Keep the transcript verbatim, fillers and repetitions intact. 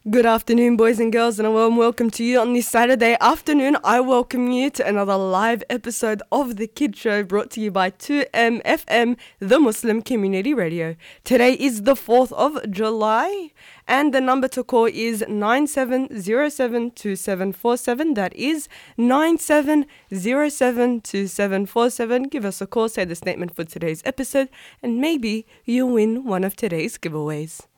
Good afternoon, boys and girls, and a warm welcome to you on this Saturday afternoon. I welcome you to another live episode of The Kid Show, brought to you by two M F M, the Muslim Community Radio. Today is the fourth of July, and the number to call is nine seven zero seven two seven four seven. That is nine seven zero seven two seven four seven. Give us a call, say the statement for today's episode, and maybe you'll win one of today's giveaways.